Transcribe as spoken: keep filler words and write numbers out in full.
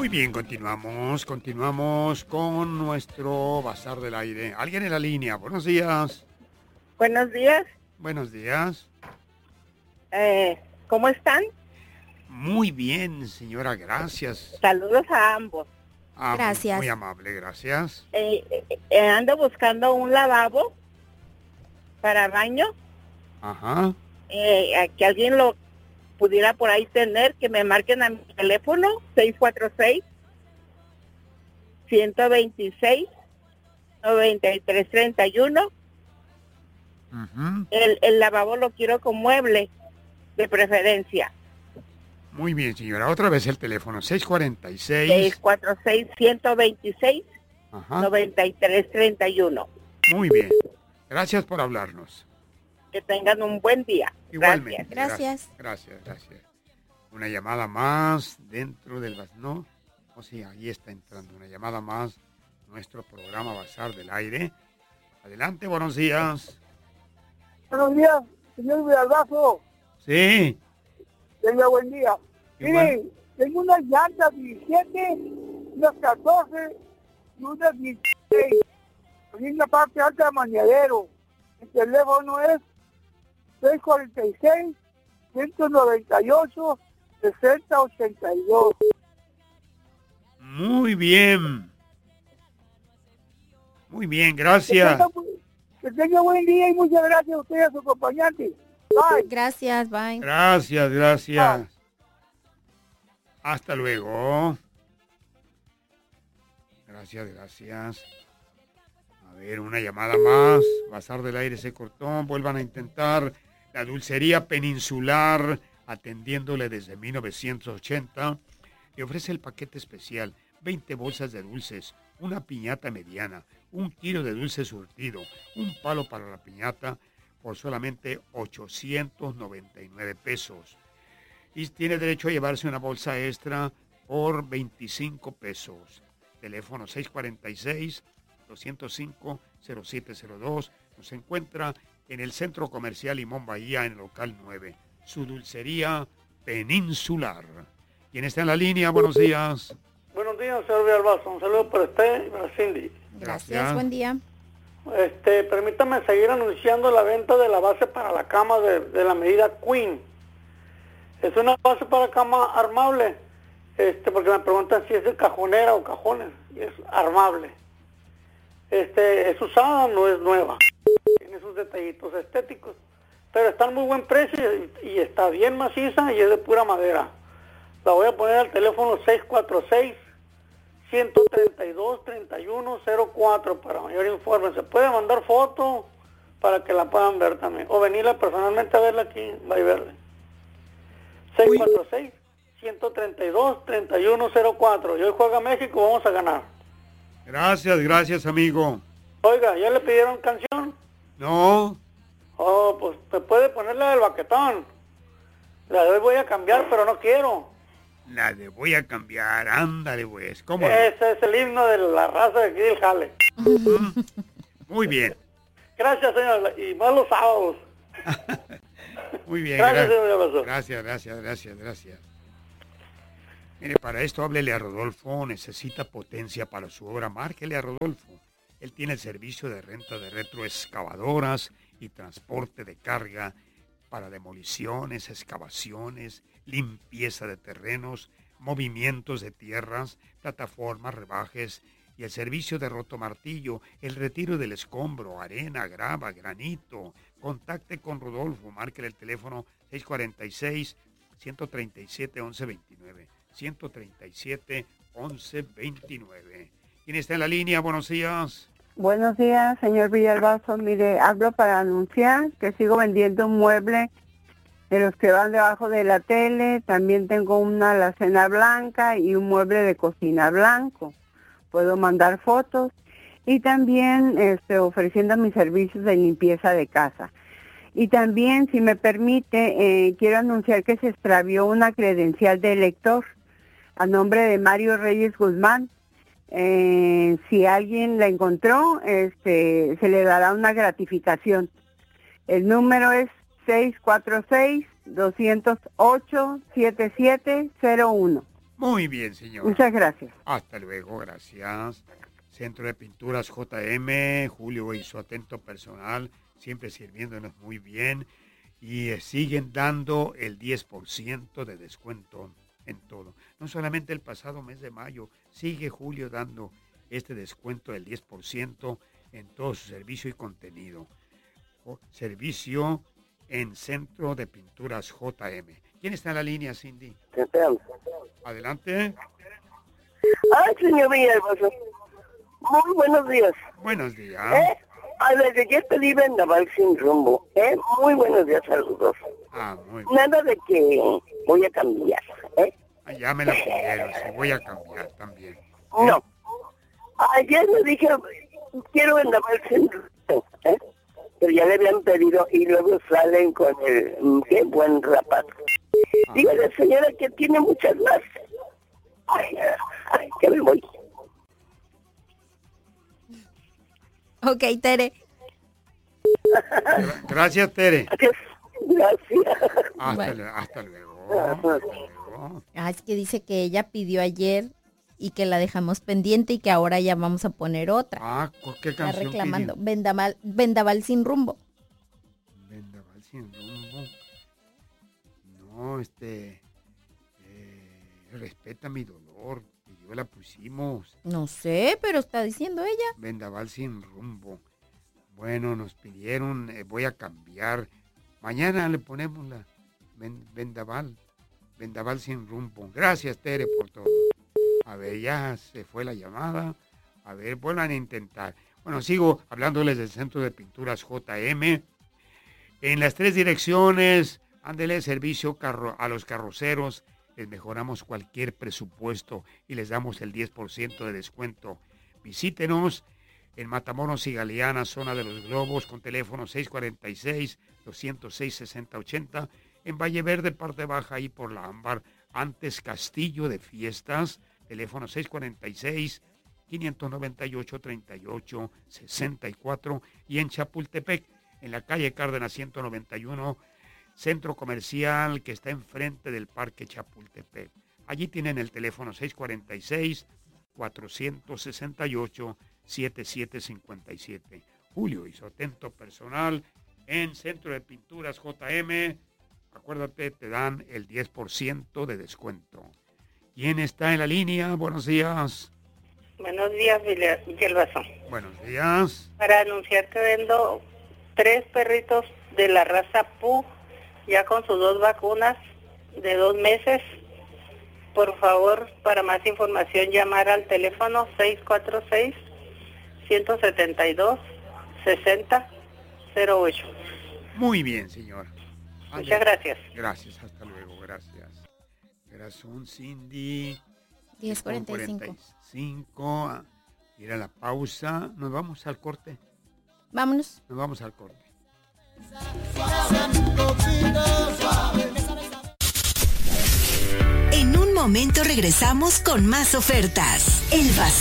Muy bien, continuamos, continuamos con nuestro Bazar del Aire. ¿Alguien en la línea? Buenos días. Buenos días. Buenos días. Eh, ¿Cómo están? Muy bien, señora, gracias. Saludos a ambos. Ah, Gracias. Muy, muy amable, gracias. Eh, eh, eh, ando buscando un lavabo para baño, Ajá. eh, a que alguien lo pudiera por ahí tener, que me marquen a mi teléfono seis cuatro seis, uno dos seis, nueve tres tres uno. Ujú. El, el lavabo lo quiero con mueble, de preferencia. Muy bien, señora. Otra vez el teléfono, seis cuarenta y seis. seis cuatro seis, uno dos seis, Ajá. nueve tres tres uno. Muy bien. Gracias por hablarnos. Que tengan un buen día. Igualmente. Gracias. Gracias, gracias. Una llamada más dentro del... Baz- No, o sea, ahí está entrando una llamada más. Nuestro programa Bazar del Aire. Adelante, buenos días. Buenos días, señor Villalbazo. Sí. Tenga buen día. Igual. Miren, tengo unas llantas diecisiete, unas catorce y unas dieciséis. En la parte alta de Mañadero. El teléfono es seis cuarenta y seis, ciento noventa y ocho, sesenta ochenta y dos. Muy bien. Muy bien, Que gracias. tenga, que tenga buen día y muchas gracias a usted y a su acompañante. Bye. Gracias, bye. Gracias, gracias. Hasta luego. Gracias, gracias. A ver, una llamada más. Bazar del Aire se cortó. Vuelvan a intentar. La Dulcería Peninsular, atendiéndole desde mil novecientos ochenta, le ofrece el paquete especial. veinte bolsas de dulces, una piñata mediana, un kilo de dulce surtido, un palo para la piñata por solamente ochocientos noventa y nueve pesos. Y tiene derecho a llevarse una bolsa extra por veinticinco pesos. Teléfono seis cuarenta y seis, doscientos cinco, cero siete cero dos. Nos encuentra en el Centro Comercial Limón Bahía, en el local nueve. Su dulcería Peninsular. ¿Quién está en la línea? Buenos días. Buenos días, señor Villalbazo. Un saludo para usted y para Cindy. Gracias, Gracias. buen día. Este, permítame seguir anunciando la venta de la base para la cama de, de la medida Queen. Es una base para cama armable, este, porque me preguntan si es de cajonera o cajones, y es armable. Este, es usada, no es nueva. Tiene sus detallitos estéticos, pero está en muy buen precio y, y está bien maciza y es de pura madera. La voy a poner al teléfono seis cuatro seis, uno tres dos, tres uno cero cuatro para mayor informe. Se puede mandar foto para que la puedan ver también, o venirla personalmente a verla aquí, va a verla. seis cuatro seis, uno tres dos, tres uno cero cuatro. Y hoy juega México, vamos a ganar. Gracias, gracias, amigo. Oiga, ¿ya le pidieron canción? No, Oh, pues me puede poner la del baquetón. La de hoy voy a cambiar, pero no quiero. la de voy a cambiar. Ándale, pues. ¿Cómo no? Ese es el himno de la raza de aquí del Jale. Muy bien. Gracias, señor. Y más los sábados. Muy bien. Gracias, gra- señor Villalbazo. Gracias, gracias, gracias, gracias. Mire, para esto háblele a Rodolfo. Necesita potencia para su obra. Márquele a Rodolfo. Él tiene el servicio de renta de retroexcavadoras y transporte de carga para demoliciones, excavaciones, limpieza de terrenos, movimientos de tierras, plataformas, rebajes y el servicio de rotomartillo, el retiro del escombro, arena, grava, granito. Contacte con Rodolfo, márquele el teléfono seis cuarenta y seis, uno treinta y siete, once veintinueve, ciento treinta y siete, once veintinueve. ¿Quién está en la línea? Buenos días. Buenos días, señor Villalbazo. Mire, hablo para anunciar que sigo vendiendo un mueble de los que van debajo de la tele. También tengo una alacena blanca y un mueble de cocina blanco. Puedo mandar fotos. Y también este, ofreciendo mis servicios de limpieza de casa. Y también, si me permite, eh, quiero anunciar que se extravió una credencial de elector a nombre de Mario Reyes Guzmán. Eh, si alguien la encontró, este, se le dará una gratificación. El número es seis cuatro seis, dos cero ocho, siete siete cero uno. Muy bien, señor. Muchas gracias. Hasta luego, gracias. Centro de Pinturas J M, Julio y su atento personal, siempre sirviéndonos muy bien. Y eh, siguen dando el diez por ciento de descuento en todo. No solamente el pasado mes de mayo, sigue Julio dando este descuento del diez por ciento en todo su servicio y contenido. O, servicio en Centro de Pinturas J M. ¿Quién está en la línea, Cindy? Adelante. Ay, señor Villalbazo. Muy buenos días. Buenos días. ¿Eh? A ver, que ayer pedí vendaval sin rumbo. ¿Eh? Muy buenos días, saludos. Ah, muy bien. Nada de que voy a cambiar. ¿Eh? Ah, ya me la pidieron, sí, voy a cambiar también. ¿Eh? No. Ayer le dije, quiero vendaval sin rumbo. ¿Eh? Pero ya le habían pedido y luego salen con el mm, qué buen rapaz. Ah. Dígale, señora, que tiene muchas más. Ay, ay, que me voy. Ok, Tere. Gra- Gracias, Tere. Gracias. Hasta, Bye. le- hasta luego. Hasta luego. Ah, es que dice que ella pidió ayer y que la dejamos pendiente y que ahora ya vamos a poner otra. Ah, ¿cu- ¿qué Está canción reclamando. pidió? Vendaval, vendaval sin rumbo. Vendaval sin rumbo. No, este... eh, respeta mi dolor. Y yo la pusimos. No sé, pero está diciendo ella. Vendaval sin rumbo. Bueno, nos pidieron, eh, voy a cambiar. Mañana le ponemos la ven- vendaval. Vendaval sin rumbo. Gracias, Tere, por todo. A ver, ya se fue la llamada. A ver, vuelvan a intentar. Bueno, sigo hablándoles del Centro de Pinturas J M. En las tres direcciones, ándele servicio carro, a los carroceros. Les mejoramos cualquier presupuesto y les damos el diez por ciento de descuento. Visítenos en Matamoros y Galeana, zona de los Globos, con teléfono seis cuatro seis, dos cero seis, seis cero ocho cero. En Valle Verde, parte baja, ahí por la Ámbar, antes Castillo de Fiestas, teléfono seis cuatro seis, cinco nueve ocho, tres ocho seis cuatro. Y en Chapultepec, en la calle Cárdenas ciento noventa y uno, centro comercial que está enfrente del Parque Chapultepec. Allí tienen el teléfono seis cuatro seis, cuatro seis ocho, siete siete cinco siete. Julio y su atento personal en Centro de Pinturas J M. Acuérdate, te dan el diez por ciento de descuento. ¿Quién está en la línea? Buenos días. Buenos días, Villalbazo. Buenos días. Para anunciar que vendo tres perritos de la raza Pug, ya con sus dos vacunas de dos meses. Por favor, para más información, llamar al teléfono seis cuatro seis, uno siete dos, seis cero cero ocho. Muy bien, señor. Muchas gracias. Gracias, hasta luego, gracias. Corazón, Cindy. diez cuarenta y cinco. cuarenta y cinco. Ir a la pausa. Nos vamos al corte. Vámonos. Nos vamos al corte. En un momento regresamos con más ofertas. El Bazar.